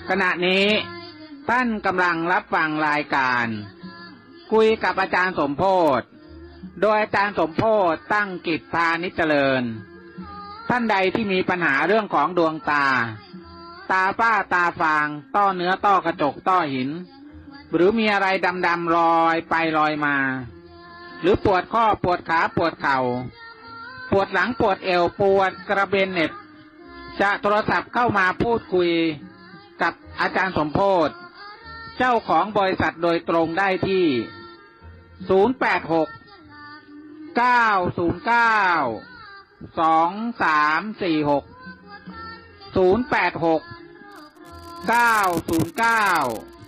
ขณะนี้ท่านกำลังรับฟังรายการคุยกับอาจารย์สมโพธิ์โดยอาจารย์สมโพธิ์ตั้งกิจพานิชเจริญท่านใดที่มีปัญหาเรื่องของดวงตาฝ้าตาฟางต้อเนื้อต้อกระจกต้อหินหรือมีอะไรดำๆลอยไปลอยมาหรือปวดข้อปวดขาปวดเข่าปวดหลังปวดเอวปวดกระเบนเหน็บจะโทรศัพท์เข้ามาพูดคุยกับอาจารย์สมโพธิ์เจ้าของบริษัทโดยตรงได้ที่086 909 2346 086 909